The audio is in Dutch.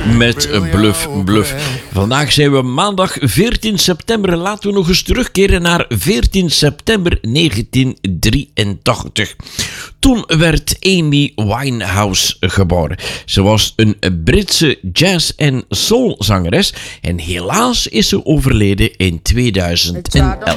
met Bluff Bluff. Vandaag zijn we maandag 14 september. Laten we nog eens terugkeren naar 14 september 1983. Toen werd Amy Winehouse geboren. Ze was een Britse jazz- en soulzangeres en helaas is ze overleden in 2011.